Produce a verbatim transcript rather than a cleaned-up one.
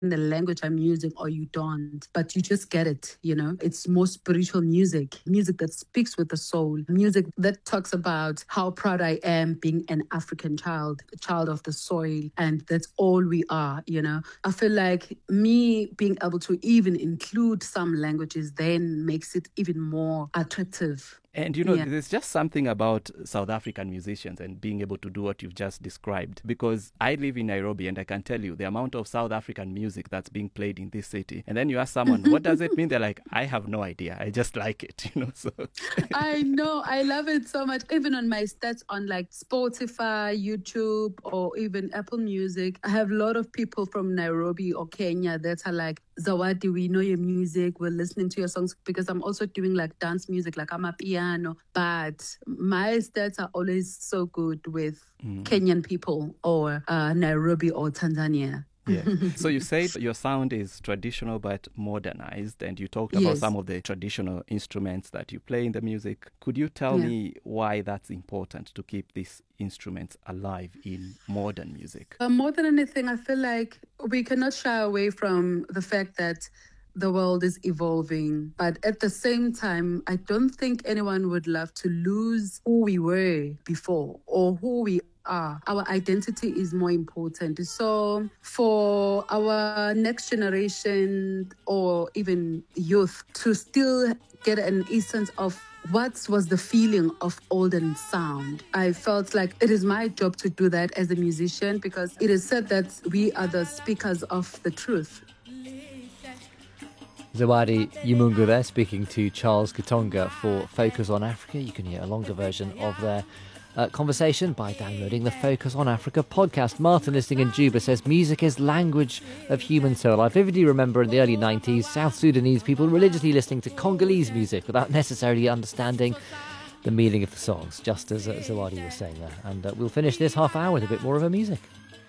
the language I'm using or you don't, but you just get it, you know? It's more spiritual music, music that speaks with the soul, music that talks about how proud I am being an African child, a child of the soil, and that's all we are, you know? I feel like me being able to even include some languages then makes it even more attractive. And you know, Yeah. there's just something about South African musicians and being able to do what you've just described. Because I live in Nairobi and I can tell you the amount of South African music that's being played in this city. And then you ask someone, what does it mean? They're like, I have no idea. I just like it, you know. So I know. I love it so much. Even on my stats on like Spotify, YouTube, or even Apple Music, I have a lot of people from Nairobi or Kenya that are like, Zawadi, we know your music. We're listening to your songs because I'm also doing like dance music, like I'm a piano. But my stats are always so good with mm. Kenyan people or uh, Nairobi or Tanzania. Yeah. So you said your sound is traditional but modernized, and you talked about yes. some of the traditional instruments that you play in the music. Could you tell yeah. me why that's important to keep these instruments alive in modern music? Uh, more than anything, I feel like we cannot shy away from the fact that the world is evolving. But at the same time, I don't think anyone would love to lose who we were before or who we are. Our identity is more important. So for our next generation or even youth to still get an essence of what was the feeling of olden sound, I felt like it is my job to do that as a musician, because it is said that we are the speakers of the truth. Zawadi Yumungu there, speaking to Charles Katonga for Focus on Africa. You can hear a longer version of their uh, conversation by downloading the Focus on Africa podcast. Martin, listening in Juba, says music is language of human soul. I vividly remember in the early nineties, South Sudanese people religiously listening to Congolese music without necessarily understanding the meaning of the songs, just as uh, Zawadi was saying there. And uh, we'll finish this half hour with a bit more of her music.